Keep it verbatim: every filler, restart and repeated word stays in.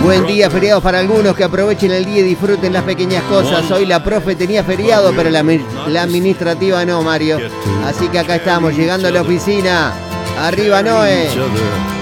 Buen día, feriados para algunos, que aprovechen el día y disfruten las pequeñas cosas. Hoy la profe tenía feriado, pero la, la administrativa no, Mario. Así que acá estamos, llegando a la oficina. Arriba, Noé.